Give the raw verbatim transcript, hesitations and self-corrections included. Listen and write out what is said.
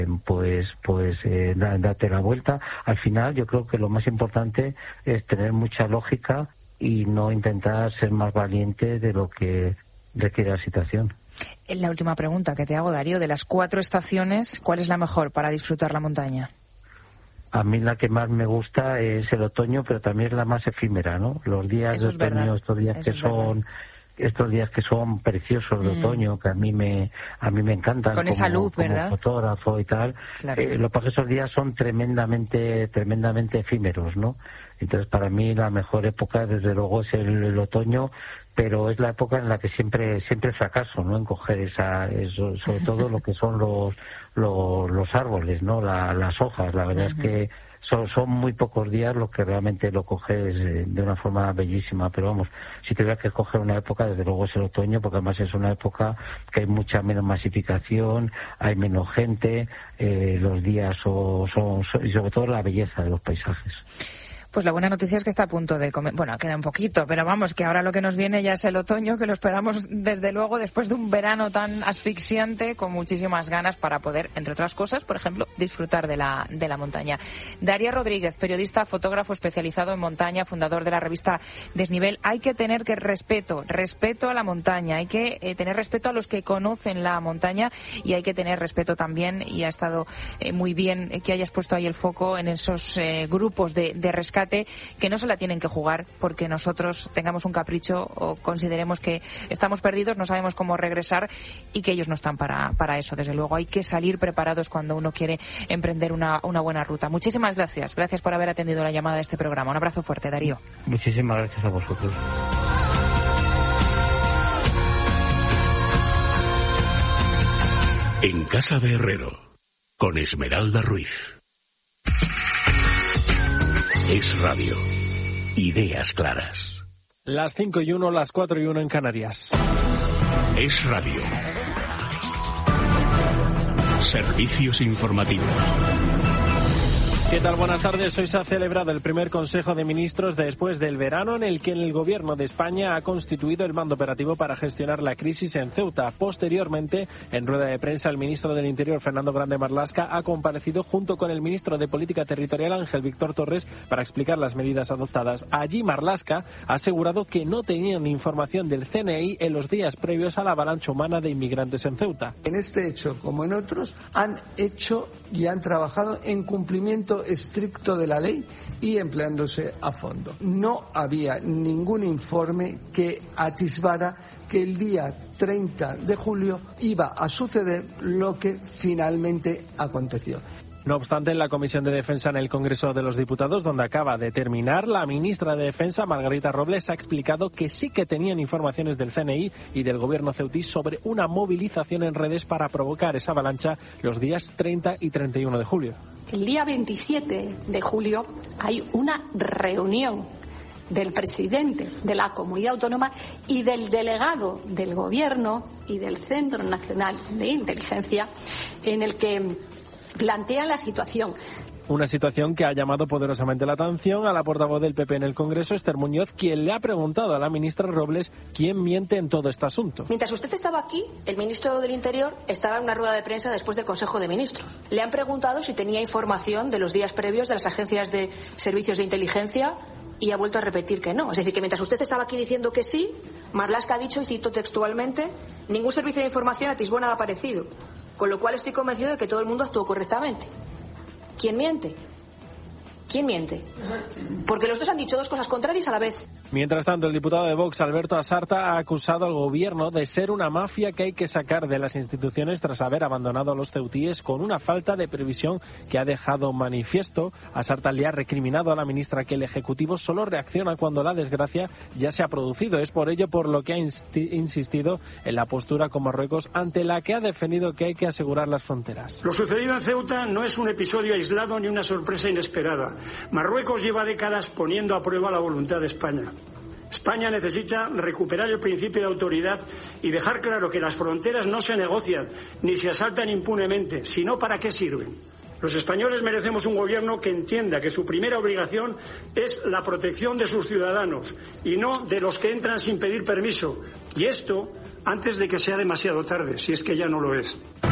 pues pues eh, date la vuelta. Al final yo creo que lo más importante es tener mucha lógica y no intentar ser más valiente de lo que requiere la situación. La última pregunta que te hago, Darío, de las cuatro estaciones, ¿cuál es la mejor para disfrutar la montaña? A mí la que más me gusta es el otoño, pero también es la más efímera, ¿no? Los días Eso de otoño, estos días Eso que es son verdad. estos días que son preciosos de mm. otoño, que a mí me a mí me encantan. Con como, esa luz, como ¿verdad? Fotógrafo y tal. Claro. Eh, lo que pasa es que esos días son tremendamente tremendamente efímeros, ¿no? Entonces, para mí la mejor época, desde luego, es el, el otoño, pero es la época en la que siempre siempre fracaso, ¿no? En coger esa, eso, sobre todo lo que son los los, los árboles, ¿no? La, las hojas. La verdad uh-huh. es que son, son muy pocos días los que realmente lo coges eh, de una forma bellísima. Pero vamos, si tuviera que escoger una época, desde luego es el otoño, porque además es una época que hay mucha menos masificación, hay menos gente, eh, los días son, son, son, y sobre todo la belleza de los paisajes. Pues la buena noticia es que está a punto de comer. Bueno, queda un poquito, pero vamos, que ahora lo que nos viene ya es el otoño, que lo esperamos desde luego después de un verano tan asfixiante, con muchísimas ganas para poder, entre otras cosas, por ejemplo, disfrutar de la, de la montaña. Darío Rodríguez, periodista, fotógrafo especializado en montaña, fundador de la revista Desnivel. Hay que tener que respeto, respeto a la montaña, hay que eh, tener respeto a los que conocen la montaña y hay que tener respeto también, y ha estado eh, muy bien eh, que hayas puesto ahí el foco en esos eh, grupos de, de rescate que no se la tienen que jugar porque nosotros tengamos un capricho o consideremos que estamos perdidos, no sabemos cómo regresar y que ellos no están para, para eso. Desde luego hay que salir preparados cuando uno quiere emprender una, una buena ruta. Muchísimas gracias. Gracias por haber atendido la llamada de este programa. Un abrazo fuerte, Darío. Muchísimas gracias a vosotros. En Casa de Herrero, con Esmeralda Ruiz. Es radio. Ideas claras. Las cinco y uno, las cuatro y uno en Canarias. Es radio. Servicios informativos. ¿Qué tal? Buenas tardes. Hoy se ha celebrado el primer Consejo de Ministros después del verano, en el que el Gobierno de España ha constituido el mando operativo para gestionar la crisis en Ceuta. Posteriormente, en rueda de prensa, el ministro del Interior, Fernando Grande Marlaska, ha comparecido junto con el ministro de Política Territorial, Ángel Víctor Torres, para explicar las medidas adoptadas. Allí, Marlaska ha asegurado que no tenían información del C N I en los días previos a la avalancha humana de inmigrantes en Ceuta. En este hecho, como en otros, han hecho y han trabajado en cumplimiento estricto de la ley y empleándose a fondo. No había ningún informe que atisbara que el día treinta de julio iba a suceder lo que finalmente aconteció. No obstante, en la Comisión de Defensa en el Congreso de los Diputados, donde acaba de terminar, la ministra de Defensa, Margarita Robles, ha explicado que sí que tenían informaciones del C N I y del Gobierno ceutí sobre una movilización en redes para provocar esa avalancha los días treinta y treinta y uno de julio. El día veintisiete de julio hay una reunión del presidente de la comunidad autónoma y del delegado del Gobierno y del Centro Nacional de Inteligencia, en el que plantea la situación. Una situación que ha llamado poderosamente la atención a la portavoz del P P en el Congreso, Esther Muñoz, quien le ha preguntado a la ministra Robles quién miente en todo este asunto. Mientras usted estaba aquí, el ministro del Interior estaba en una rueda de prensa después del Consejo de Ministros. Le han preguntado si tenía información de los días previos de las agencias de servicios de inteligencia y ha vuelto a repetir que no. Es decir, que mientras usted estaba aquí diciendo que sí, Marlaska ha dicho, y cito textualmente, ningún servicio de información atisbó nada parecido. Con lo cual estoy convencido de que todo el mundo actuó correctamente. ¿Quién miente? ¿Quién miente? Porque los dos han dicho dos cosas contrarias a la vez. Mientras tanto, el diputado de Vox, Alberto Asarta, ha acusado al gobierno de ser una mafia que hay que sacar de las instituciones tras haber abandonado a los ceutíes con una falta de previsión que ha dejado manifiesto. Asarta le ha recriminado a la ministra que el Ejecutivo solo reacciona cuando la desgracia ya se ha producido. Es por ello por lo que ha insistido en la postura con Marruecos, ante la que ha defendido que hay que asegurar las fronteras. Lo sucedido en Ceuta no es un episodio aislado ni una sorpresa inesperada. Marruecos lleva décadas poniendo a prueba la voluntad de España. España necesita recuperar el principio de autoridad y dejar claro que las fronteras no se negocian ni se asaltan impunemente, sino para qué sirven. Los españoles merecemos un gobierno que entienda que su primera obligación es la protección de sus ciudadanos y no de los que entran sin pedir permiso. Y esto antes de que sea demasiado tarde, si es que ya no lo es.